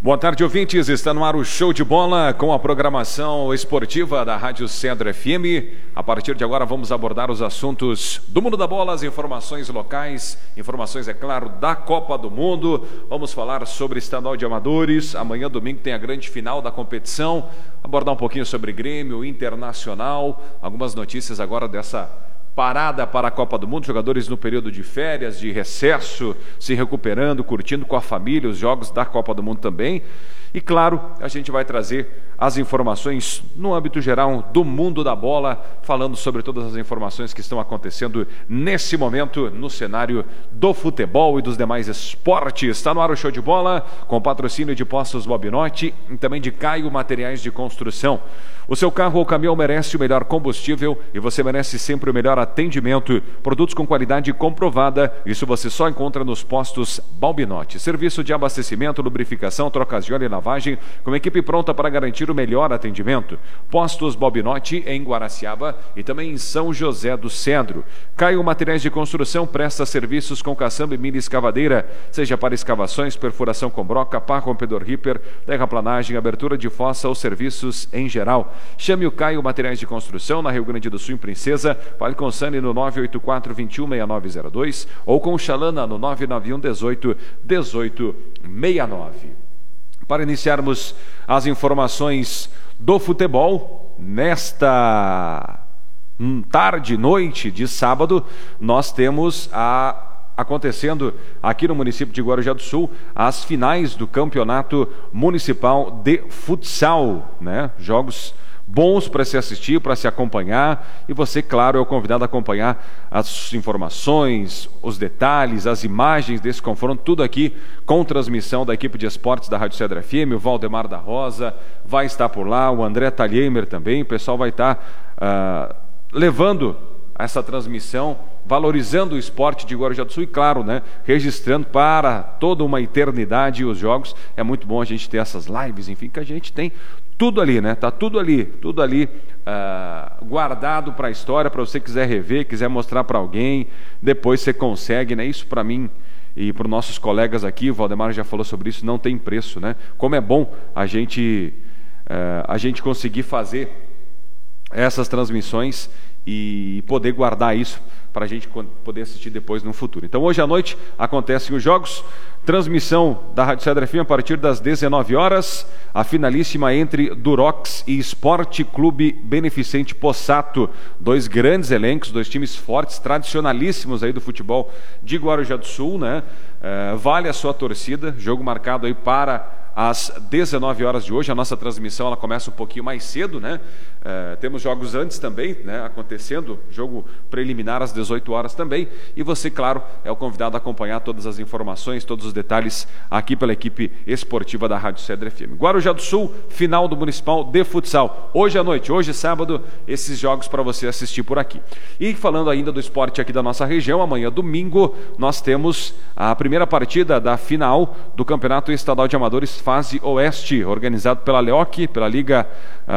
Boa tarde, ouvintes. Está no ar o Show de Bola com a programação esportiva da Rádio Cedro FM. A partir de agora vamos abordar os assuntos do mundo da bola, as informações locais, informações, é claro, da Copa do Mundo. Vamos falar sobre estadual de amadores. Amanhã, domingo, tem a grande final da competição. Abordar um pouquinho sobre Grêmio, Internacional. Algumas notícias agora dessa parada para a Copa do Mundo, jogadores no período de férias, de recesso, se recuperando, curtindo com a família os jogos da Copa do Mundo também. E claro, a gente vai trazer as informações no âmbito geral do mundo da bola, falando sobre todas as informações que estão acontecendo nesse momento no cenário do futebol e dos demais esportes. Está no ar o Show de Bola, com patrocínio de Postos Bobinotti e também de Caio Materiais de Construção. O seu carro ou caminhão merece o melhor combustível e você merece sempre o melhor atendimento. Produtos com qualidade comprovada, isso você só encontra nos Postos Bobinotti. Serviço de abastecimento, lubrificação, trocas de óleo e lavagem, com equipe pronta para garantir o melhor atendimento. Postos Bobinotti em Guaraciaba e também em São José do Cedro. Caio Materiais de Construção presta serviços com caçamba e mini escavadeira, seja para escavações, perfuração com broca, pá rompedor ripper, terraplanagem, abertura de fossa ou serviços em geral. Chame o Caio Materiais de Construção na Rio Grande do Sul, em Princesa. Fale com o Sani no 984-216902 ou com o Xalana no 991-18-1869. Para iniciarmos as informações do futebol, nesta tarde, noite de sábado, nós temos acontecendo aqui no município de Guarujá do Sul as finais do Campeonato Municipal de Futsal, né? Jogos bons para se assistir, para se acompanhar, e você, claro, é o convidado a acompanhar as informações, os detalhes, as imagens desse confronto, tudo aqui com transmissão da equipe de esportes da Rádio Cedro FM. O Valdemar da Rosa vai estar por lá, o André Talheimer também. O pessoal vai estar levando essa transmissão, valorizando o esporte de Guarujá do Sul e, claro, né, registrando para toda uma eternidade os jogos. É muito bom a gente ter essas lives, enfim, que a gente tem tudo ali, né? Tá tudo ali guardado para a história, para você quiser rever, quiser mostrar para alguém, depois você consegue, né? Isso para mim e para os nossos colegas aqui, o Valdemar já falou sobre isso, não tem preço, né? Como é bom a gente conseguir fazer essas transmissões e poder guardar isso para a gente poder assistir depois no futuro. Então hoje à noite acontecem os jogos, transmissão da Rádio Cedro FM a partir das 19 horas, a finalíssima entre Durox e Esporte Clube Beneficente Possato, dois grandes elencos, dois times fortes, tradicionalíssimos aí do futebol de Guarujá do Sul, né? Vale a sua torcida, jogo marcado aí para às 19 horas de hoje. A nossa transmissão ela começa um pouquinho mais cedo, né? Temos jogos antes também, né, acontecendo, jogo preliminar às 18 horas também, e você, claro, é o convidado a acompanhar todas as informações, todos os detalhes aqui pela equipe esportiva da Rádio Cedro FM. Guarujá do Sul, final do Municipal de Futsal, hoje à noite, hoje sábado, esses jogos para você assistir por aqui. E falando ainda do esporte aqui da nossa região, amanhã domingo nós temos a primeira partida da final do Campeonato Estadual de Amadores Fase Oeste, organizado pela LEOC, pela Liga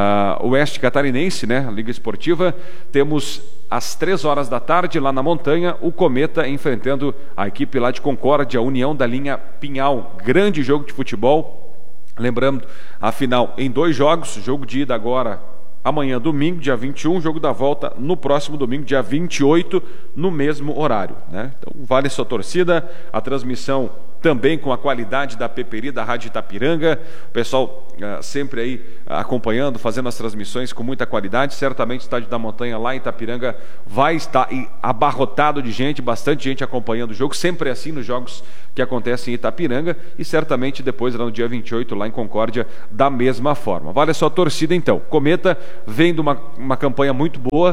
Oeste Catarinense, né, a Liga Esportiva. Temos às 3 horas da tarde, lá na montanha, o Cometa enfrentando a equipe lá de Concórdia, a União da Linha Pinhal. Grande jogo de futebol. Lembrando, a final em 2 jogos, jogo de ida agora amanhã, domingo, dia 21, jogo da volta no próximo domingo, dia 28, no mesmo horário, né? Então, vale sua torcida, a transmissão também com a qualidade da Peperi, da Rádio Itapiranga, o pessoal sempre aí acompanhando, fazendo as transmissões com muita qualidade. Certamente o Estádio da Montanha lá em Itapiranga vai estar abarrotado de gente, bastante gente acompanhando o jogo, sempre assim nos jogos que acontecem em Itapiranga, e certamente depois lá no dia 28 lá em Concórdia da mesma forma. Vale a sua torcida então. Cometa vem de uma campanha muito boa,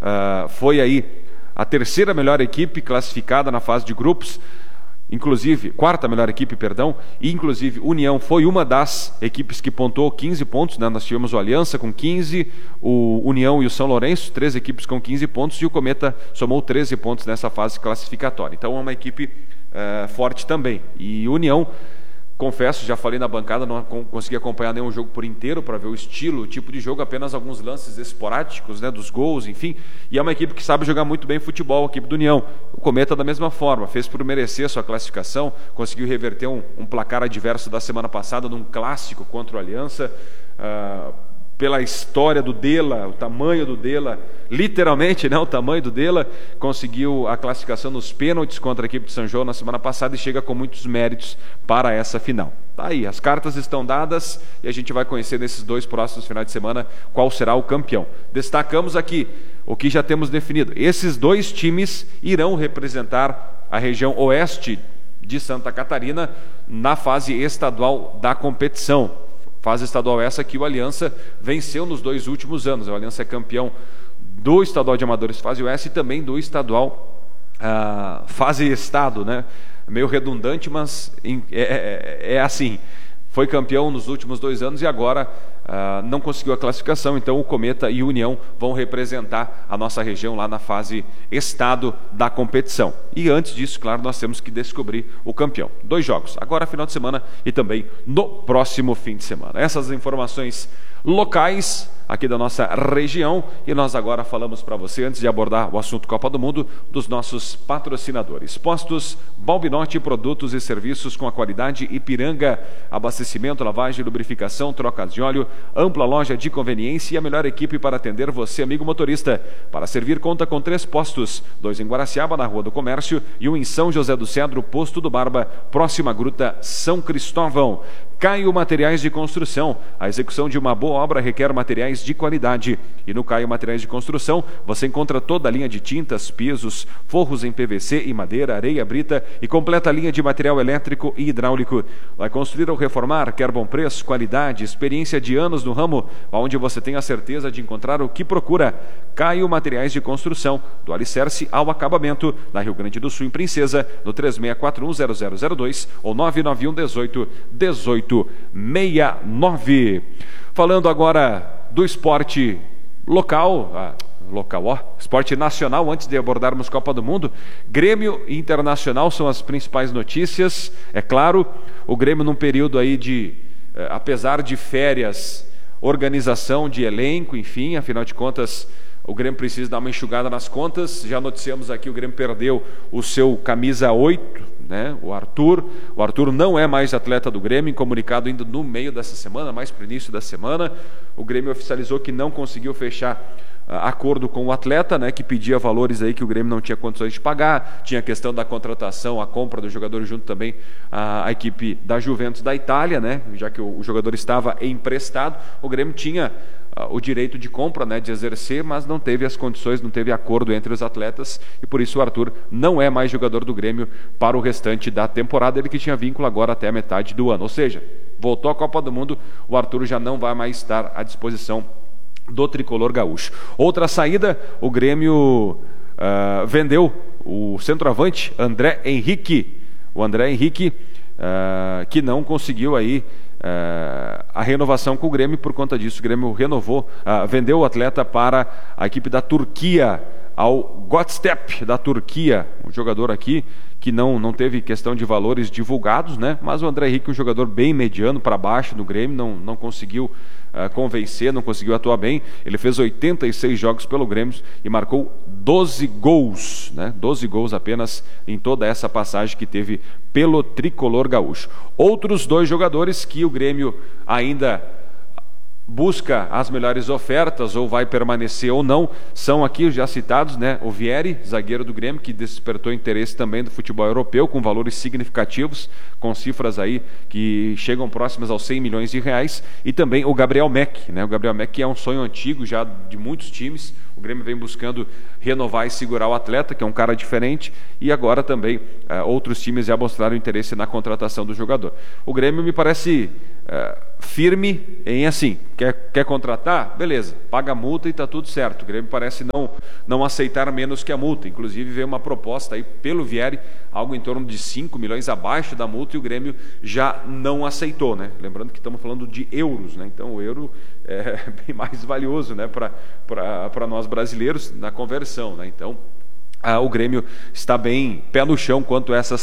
foi aí a terceira melhor equipe classificada na fase de grupos, inclusive, quarta melhor equipe, perdão, e inclusive União foi uma das equipes que pontuou 15 pontos, né? Nós tivemos o Aliança com 15, o União e o São Lourenço, 3 equipes com 15 pontos, e o Cometa somou 13 pontos nessa fase classificatória. Então é uma equipe forte também, e União Confesso, já falei na bancada, não consegui acompanhar nenhum jogo por inteiro para ver o estilo, o tipo de jogo, apenas alguns lances esporádicos, né, dos gols, enfim. E é uma equipe que sabe jogar muito bem futebol, a equipe do União. O Cometa da mesma forma, fez por merecer sua classificação, conseguiu reverter um placar adverso da semana passada num clássico contra o Aliança. Pela história do Dela, o tamanho do Dela, literalmente, né, o tamanho do Dela, conseguiu a classificação nos pênaltis contra a equipe de São João na semana passada e chega com muitos méritos para essa final. Tá aí, as cartas estão dadas e a gente vai conhecer nesses 2 próximos finais de semana qual será o campeão. Destacamos aqui o que já temos definido. Esses 2 times irão representar a região oeste de Santa Catarina na fase estadual da competição. Fase estadual essa que o Aliança venceu nos 2 últimos anos. O Aliança é campeão do estadual de amadores fase oeste e também do estadual fase estado, né? Meio redundante, mas é assim. Foi campeão nos últimos 2 anos e agora não conseguiu a classificação, então o Cometa e o União vão representar a nossa região lá na fase estado da competição. E antes disso, claro, nós temos que descobrir o campeão. 2 jogos, agora final de semana e também no próximo fim de semana. Essas informações locais aqui da nossa região, e nós agora falamos para você, antes de abordar o assunto Copa do Mundo, dos nossos patrocinadores. Postos Balbinotti, produtos e serviços com a qualidade Ipiranga, abastecimento, lavagem, lubrificação, trocas de óleo, ampla loja de conveniência e a melhor equipe para atender você, amigo motorista. Para servir, conta com 3 postos, 2 em Guaraciaba, na Rua do Comércio, e 1 em São José do Cedro, Posto do Barba, próxima à Gruta São Cristóvão. Caio Materiais de Construção. A execução de uma boa obra requer materiais de qualidade. E no Caio Materiais de Construção, você encontra toda a linha de tintas, pisos, forros em PVC e madeira, areia, brita e completa a linha de material elétrico e hidráulico. Vai construir ou reformar? Quer bom preço, qualidade, experiência de anos no ramo, onde você tem a certeza de encontrar o que procura. Caio Materiais de Construção, do alicerce ao acabamento, na Rio Grande do Sul, em Princesa, no 36410002 ou 99118 1869. Falando agora do esporte local, esporte nacional, antes de abordarmos Copa do Mundo, Grêmio e Internacional são as principais notícias. É claro, o Grêmio num período aí de, apesar de férias, organização de elenco, enfim, afinal de contas, o Grêmio precisa dar uma enxugada nas contas. Já noticiamos aqui, o Grêmio perdeu o seu camisa 8, né? O Arthur não é mais atleta do Grêmio, em comunicado ainda no meio dessa semana, mais para o início da semana. O Grêmio oficializou que não conseguiu fechar acordo com o atleta, né, que pedia valores aí que o Grêmio não tinha condições de pagar. Tinha a questão da contratação, a compra do jogador junto também à equipe da Juventus da Itália, né, já que o jogador estava emprestado. O Grêmio tinha o direito de compra, né, de exercer, mas não teve as condições, não teve acordo entre os atletas, e por isso o Arthur não é mais jogador do Grêmio para o restante da temporada. Ele que tinha vínculo agora até a metade do ano, ou seja, voltou à Copa do Mundo, o Arthur já não vai mais estar à disposição do tricolor gaúcho. Outra saída, o Grêmio vendeu o centroavante André Henrique, que não conseguiu aí a renovação com o Grêmio. Por conta disso, o Grêmio vendeu o atleta para a equipe da Turquia, ao Godstep da Turquia, um jogador aqui que não teve questão de valores divulgados, né? Mas o André Henrique, um jogador bem mediano para baixo no Grêmio, não conseguiu convencer, não conseguiu atuar bem. Ele fez 86 jogos pelo Grêmio e marcou 12 gols, né? 12 gols apenas em toda essa passagem que teve pelo tricolor gaúcho. Outros 2 jogadores que o Grêmio ainda busca as melhores ofertas, ou vai permanecer ou não, são aqui já citados, né? O Vieri, zagueiro do Grêmio, que despertou interesse também do futebol europeu, com valores significativos, com cifras aí que chegam próximas aos 100 milhões de reais, e também o Gabriel Meck, né? O Gabriel Meck, que é um sonho antigo já de muitos times. O Grêmio vem buscando renovar e segurar o atleta, que é um cara diferente, e agora também outros times já mostraram interesse na contratação do jogador. O Grêmio me parece firme em assim, quer contratar? Beleza, paga a multa e está tudo certo. O Grêmio parece não aceitar menos que a multa. Inclusive veio uma proposta aí pelo Vieri, algo em torno de 5 milhões abaixo da multa, e o Grêmio já não aceitou, né? Lembrando que estamos falando de euros, né? Então o euro é bem mais valioso, né, para nós brasileiros na conversão, né? Então o Grêmio está bem pé no chão quanto a essas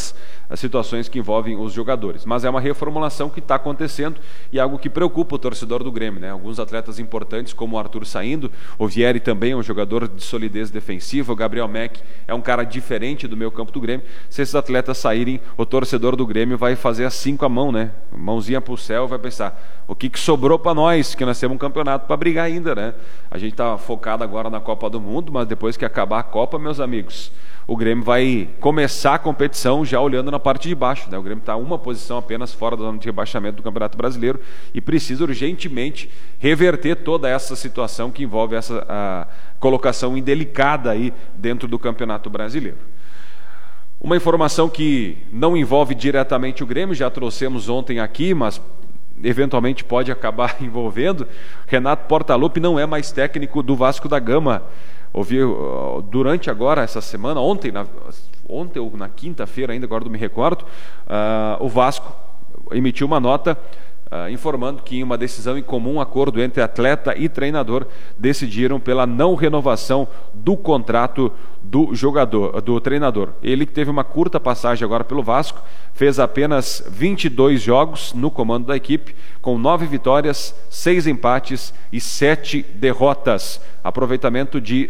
as situações que envolvem os jogadores. Mas é uma reformulação que está acontecendo e algo que preocupa o torcedor do Grêmio, né? Alguns atletas importantes, como o Arthur saindo, o Vieri também é um jogador de solidez defensiva, o Gabriel Mack é um cara diferente do meio campo do Grêmio. Se esses atletas saírem, o torcedor do Grêmio vai fazer assim com a mão, né? Mãozinha pro céu, vai pensar, o que sobrou para nós, que nós temos um campeonato para brigar ainda, né? A gente está focado agora na Copa do Mundo, mas depois que acabar a Copa, meus amigos, o Grêmio vai começar a competição já olhando na parte de baixo, né? O Grêmio está uma posição apenas fora da zona de rebaixamento do Campeonato Brasileiro e precisa urgentemente reverter toda essa situação que envolve essa a colocação indelicada aí dentro do Campeonato Brasileiro. Uma informação que não envolve diretamente o Grêmio, já trouxemos ontem aqui, mas eventualmente pode acabar envolvendo. Renato Portaluppi não é mais técnico do Vasco da Gama. Ouvi durante agora essa semana, ontem ou na quinta-feira ainda, agora não me recordo, o Vasco emitiu uma nota informando que em uma decisão em comum acordo entre atleta e treinador decidiram pela não renovação do contrato do treinador. Ele que teve uma curta passagem agora pelo Vasco, fez apenas 22 jogos no comando da equipe, com 9 vitórias, 6 empates e 7 derrotas, aproveitamento de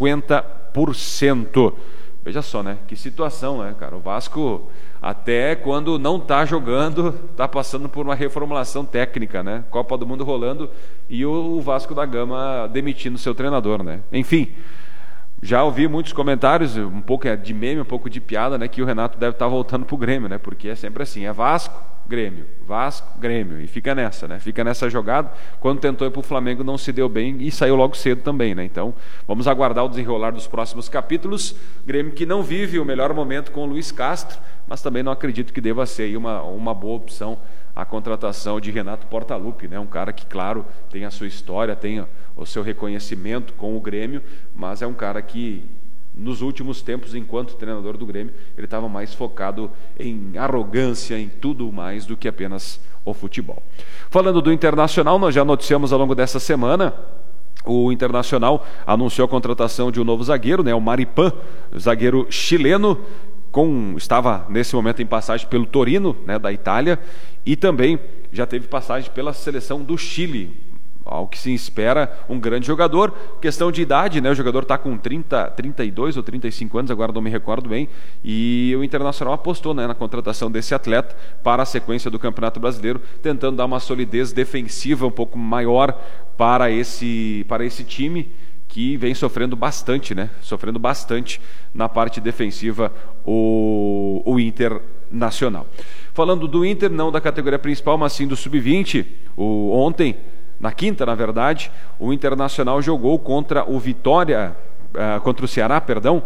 50%. Veja só, né? Que situação, né, cara? O Vasco, até quando não está jogando, está passando por uma reformulação técnica, né? Copa do Mundo rolando e o Vasco da Gama demitindo seu treinador, né? Enfim, já ouvi muitos comentários, um pouco de meme, um pouco de piada, né? Que o Renato deve estar voltando pro Grêmio, né? Porque é sempre assim, é Vasco, Grêmio, e fica nessa, né? Fica nessa jogada. Quando tentou ir pro Flamengo não se deu bem e saiu logo cedo também, né? Então, vamos aguardar o desenrolar dos próximos capítulos. Grêmio que não vive o melhor momento com o Luiz Castro, mas também não acredito que deva ser aí uma boa opção a contratação de Renato Portaluppi, né? Um cara que, claro, tem a sua história, tem o seu reconhecimento com o Grêmio, mas é um cara que nos últimos tempos, enquanto treinador do Grêmio, ele estava mais focado em arrogância, em tudo mais do que apenas o futebol. Falando do Internacional, nós já noticiamos ao longo dessa semana, o Internacional anunciou a contratação de um novo zagueiro, né, o Maripan, zagueiro chileno, estava nesse momento em passagem pelo Torino, né, da Itália, e também já teve passagem pela seleção do Chile. Ao que se espera, um grande jogador. Questão de idade, né? O jogador está com 32 ou 35 anos, agora não me recordo bem, e o Internacional apostou, né, na contratação desse atleta para a sequência do Campeonato Brasileiro, tentando dar uma solidez defensiva um pouco maior para esse time que vem sofrendo bastante, né? Sofrendo bastante na parte defensiva o Internacional. Falando do Inter, não da categoria principal, mas sim do Sub-20, ontem, na quinta, na verdade, o Internacional jogou contra o Ceará,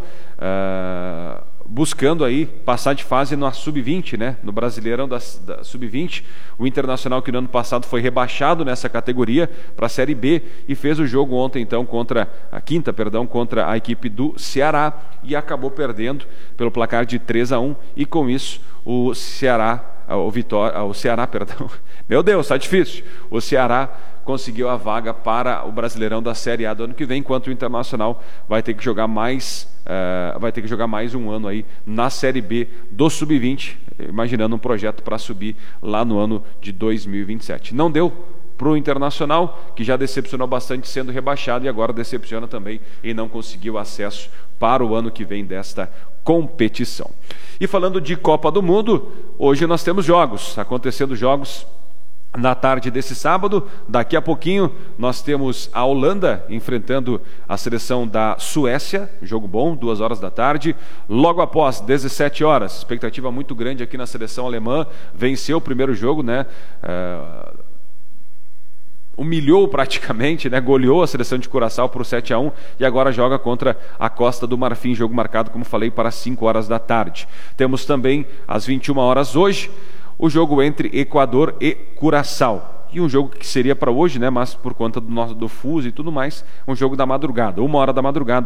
buscando aí passar de fase na Sub-20, né? No Brasileirão da Sub-20. O Internacional, que no ano passado foi rebaixado nessa categoria para a Série B, e fez o jogo ontem, então, contra a equipe do Ceará, e acabou perdendo pelo placar de 3-1, e com isso o Ceará, meu Deus, tá difícil. O Ceará conseguiu a vaga para o Brasileirão da Série A do ano que vem, enquanto o Internacional vai ter que jogar mais um ano aí na Série B do Sub-20, imaginando um projeto para subir lá no ano de 2027. Não deu para o Internacional, que já decepcionou bastante sendo rebaixado, e agora decepciona também e não conseguiu acesso para o ano que vem desta competição. E falando de Copa do Mundo, hoje nós temos acontecendo jogos na tarde desse sábado. Daqui a pouquinho nós temos a Holanda enfrentando a seleção da Suécia, jogo bom, 2 horas da tarde. Logo após, 17 horas, expectativa muito grande aqui na seleção alemã, venceu o primeiro jogo, né? Humilhou praticamente, né? Goleou a seleção de Curaçao por 7-1 e agora joga contra a Costa do Marfim, jogo marcado, como falei, para 5 horas da tarde. Temos também às 21 horas hoje o jogo entre Equador e Curaçao. E um jogo que seria para hoje, né? Mas por conta do fuso e tudo mais, um jogo da madrugada, 1 hora da madrugada.